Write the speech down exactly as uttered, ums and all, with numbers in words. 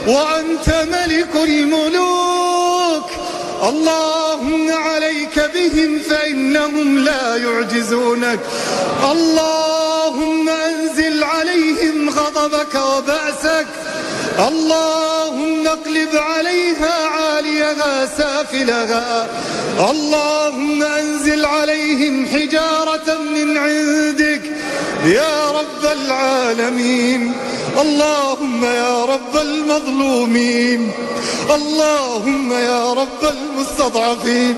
وأنت ملك الملوك. اللهم عليك بهم فإنهم لا يعجزونك. اللهم أنزل عليهم غضبك وبأسك. اللهم اقلب عليها عاليها سافلها. اللهم أنزل عليهم حجارة من عندك يا رب العالمين. اللهم يا رب المظلومين. اللهم يا رب المستضعفين.